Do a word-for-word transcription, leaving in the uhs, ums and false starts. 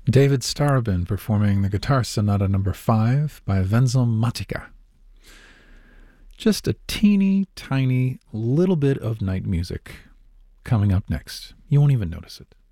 David Starobin performing the Guitar Sonata number five by Wenzel Matica. Just a teeny tiny little bit of night music coming up next. You won't even notice it.